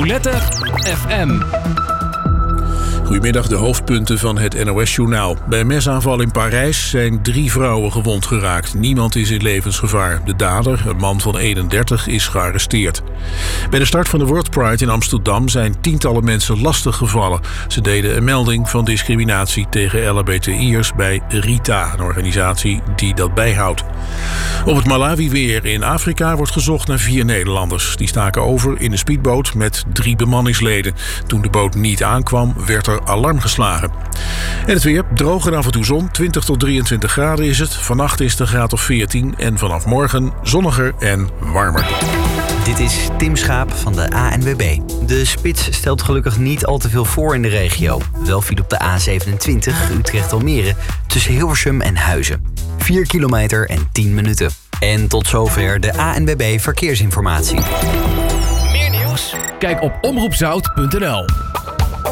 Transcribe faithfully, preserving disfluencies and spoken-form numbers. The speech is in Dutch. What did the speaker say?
Roulette F M. Goedemiddag, de hoofdpunten van het N O S-journaal. Bij een mesaanval in Parijs zijn drie vrouwen gewond geraakt. Niemand is in levensgevaar. De dader, een man van eenendertig, is gearresteerd. Bij de start van de World Pride in Amsterdam zijn tientallen mensen lastig gevallen. Ze deden een melding van discriminatie tegen L H B T I'ers bij Rita, een organisatie die dat bijhoudt. Op het Malawi-weer in Afrika wordt gezocht naar vier Nederlanders. Die staken over in een speedboot met drie bemanningsleden. Toen de boot niet aankwam, werd er alarm geslagen. En het weer, droog en af en toe zon, twintig tot drieëntwintig graden is het. Vannacht is het een graad of veertien en vanaf morgen zonniger en warmer. Dit is Tim Schaap van de A N W B. De spits stelt gelukkig niet al te veel voor in de regio. Wel viel op de A zevenentwintig Utrecht-Almere tussen Hilversum en Huizen. vier kilometer en tien minuten. En tot zover de A N W B Verkeersinformatie. Meer nieuws? Kijk op omroep zout punt n l.